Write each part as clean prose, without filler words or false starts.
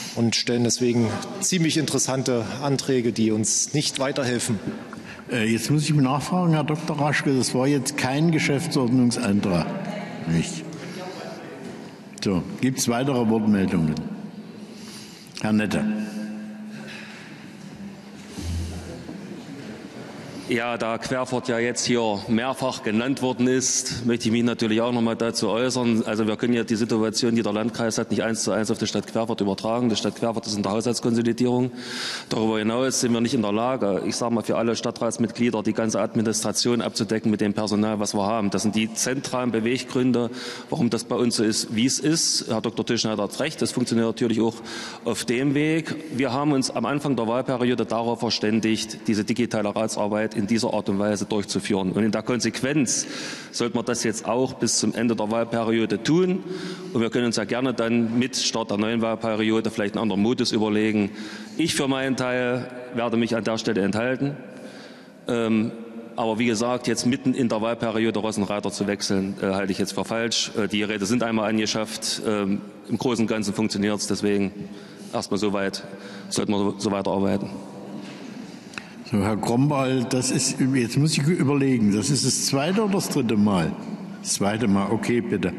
und stellen deswegen ziemlich interessante Anträge, die uns nicht weiterhelfen. Jetzt muss ich nachfragen, Herr Dr. Raschke, das war jetzt kein Geschäftsordnungsantrag. Nicht. So, gibt es weitere Wortmeldungen? Herr Nette. Ja, da Querfurt ja jetzt hier mehrfach genannt worden ist, möchte ich mich natürlich auch noch mal dazu äußern. Also wir können ja die Situation, die der Landkreis hat, nicht 1:1 auf die Stadt Querfurt übertragen. Die Stadt Querfurt ist in der Haushaltskonsolidierung. Darüber hinaus sind wir nicht in der Lage, ich sage mal für alle Stadtratsmitglieder, die ganze Administration abzudecken mit dem Personal, was wir haben. Das sind die zentralen Beweggründe, warum das bei uns so ist, wie es ist. Herr Dr. Tischner hat recht, das funktioniert natürlich auch auf dem Weg. Wir haben uns am Anfang der Wahlperiode darauf verständigt, diese digitale Ratsarbeit in dieser Art und Weise durchzuführen. Und in der Konsequenz sollte man das jetzt auch bis zum Ende der Wahlperiode tun. Und wir können uns ja gerne dann mit Start der neuen Wahlperiode vielleicht einen anderen Modus überlegen. Ich für meinen Teil werde mich an der Stelle enthalten. Aber wie gesagt, jetzt mitten in der Wahlperiode Rosenreiter zu wechseln, halte ich jetzt für falsch. Die Geräte sind einmal angeschafft. Im Großen und Ganzen funktioniert es. Deswegen erstmal so weit, sollten wir so weiterarbeiten. So, Herr Kromball, jetzt muss ich überlegen, das ist das zweite oder das dritte Mal? Das zweite Mal, okay, bitte.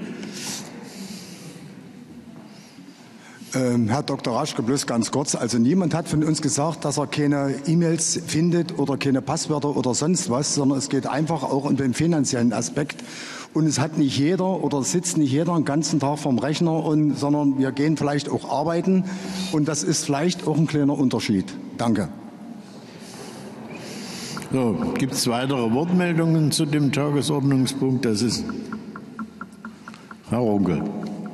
Herr Dr. Raschke, bloß ganz kurz. Also niemand hat von uns gesagt, dass er keine E-Mails findet oder keine Passwörter oder sonst was, sondern es geht einfach auch um den finanziellen Aspekt. Und es hat nicht jeder oder sitzt nicht jeder den ganzen Tag vorm Rechner, sondern wir gehen vielleicht auch arbeiten. Und das ist vielleicht auch ein kleiner Unterschied. Danke. So, gibt es weitere Wortmeldungen zu dem Tagesordnungspunkt? Das ist Herr Runkel.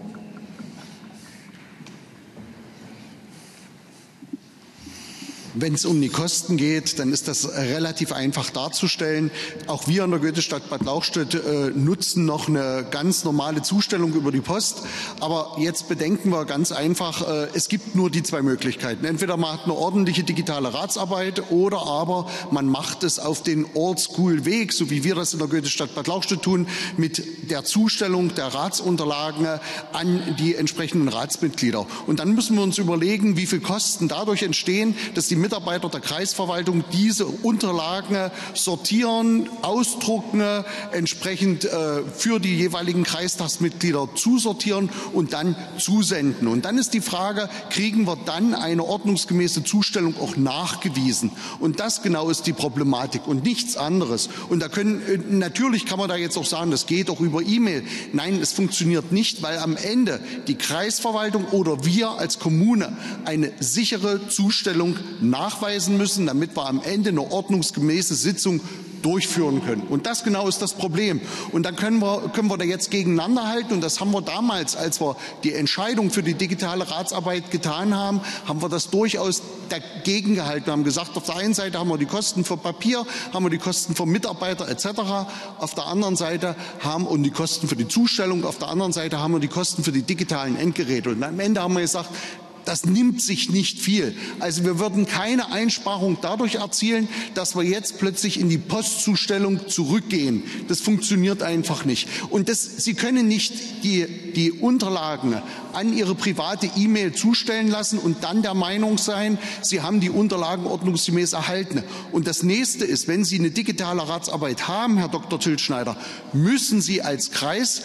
Wenn es um die Kosten geht, dann ist das relativ einfach darzustellen. Auch wir in der Goethestadt Bad Lauchstädt nutzen noch eine ganz normale Zustellung über die Post. Aber jetzt bedenken wir ganz einfach, es gibt nur die zwei Möglichkeiten. Entweder man hat eine ordentliche digitale Ratsarbeit oder aber man macht es auf den Oldschool-Weg, so wie wir das in der Goethestadt Bad Lauchstädt tun, mit der Zustellung der Ratsunterlagen an die entsprechenden Ratsmitglieder. Und dann müssen wir uns überlegen, wie viel Kosten dadurch entstehen, dass die Mitarbeiter der Kreisverwaltung diese Unterlagen sortieren, ausdrucken, entsprechend für die jeweiligen Kreistagsmitglieder zusortieren und dann zusenden. Und dann ist die Frage, kriegen wir dann eine ordnungsgemäße Zustellung auch nachgewiesen? Und das genau ist die Problematik und nichts anderes. Und natürlich kann man da jetzt auch sagen, das geht auch über E-Mail. Nein, es funktioniert nicht, weil am Ende die Kreisverwaltung oder wir als Kommune eine sichere Zustellung nachweisen müssen, damit wir am Ende eine ordnungsgemäße Sitzung durchführen können. Und das genau ist das Problem. Und dann können wir da jetzt gegeneinander halten. Und das haben wir damals, als wir die Entscheidung für die digitale Ratsarbeit getan haben, haben wir das durchaus dagegen gehalten. Wir haben gesagt, auf der einen Seite haben wir die Kosten für Papier, haben wir die Kosten für Mitarbeiter etc. Auf der anderen Seite und die Kosten für die Zustellung. Auf der anderen Seite haben wir die Kosten für die digitalen Endgeräte. Und am Ende haben wir gesagt, das nimmt sich nicht viel. Also wir würden keine Einsparung dadurch erzielen, dass wir jetzt plötzlich in die Postzustellung zurückgehen. Das funktioniert einfach nicht. Und Sie können nicht die Unterlagen an Ihre private E-Mail zustellen lassen und dann der Meinung sein, Sie haben die Unterlagen ordnungsgemäß erhalten. Und das Nächste ist, wenn Sie eine digitale Ratsarbeit haben, Herr Dr. Tillschneider, müssen Sie als Kreis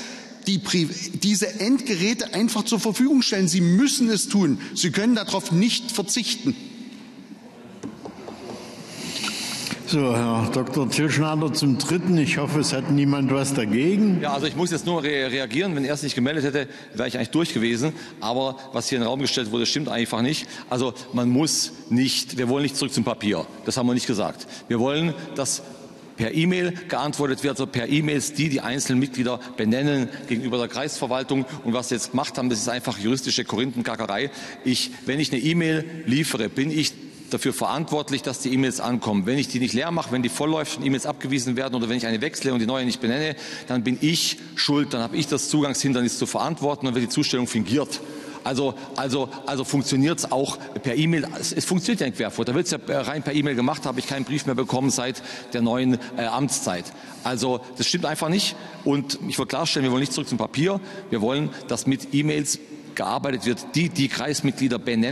diese Endgeräte einfach zur Verfügung stellen. Sie müssen es tun. Sie können darauf nicht verzichten. So, Herr Dr. Tillschneider zum Dritten. Ich hoffe, es hat niemand was dagegen. Ja, also ich muss jetzt nur reagieren. Wenn er es nicht gemeldet hätte, wäre ich eigentlich durch gewesen. Aber was hier in den Raum gestellt wurde, stimmt einfach nicht. Also wir wollen nicht zurück zum Papier. Das haben wir nicht gesagt. Wir wollen, dass per E-Mail geantwortet wird, also per E-Mails, die einzelnen Mitglieder benennen gegenüber der Kreisverwaltung. Und was sie jetzt gemacht haben, das ist einfach juristische Korinthenkackerei. Wenn ich eine E-Mail liefere, bin ich dafür verantwortlich, dass die E-Mails ankommen. Wenn ich die nicht leer mache, wenn die vollläuft und E-Mails abgewiesen werden oder wenn ich eine wechsle und die neue nicht benenne, dann bin ich schuld, dann habe ich das Zugangshindernis zu verantworten und wird die Zustellung fingiert. Also funktioniert es auch per E-Mail. Es funktioniert ja in Querfurt. Da wird es ja rein per E-Mail gemacht, habe ich keinen Brief mehr bekommen seit der neuen Amtszeit. Also das stimmt einfach nicht. Und ich will klarstellen, wir wollen nicht zurück zum Papier. Wir wollen, dass mit E-Mails gearbeitet wird, die Kreismitglieder benennen.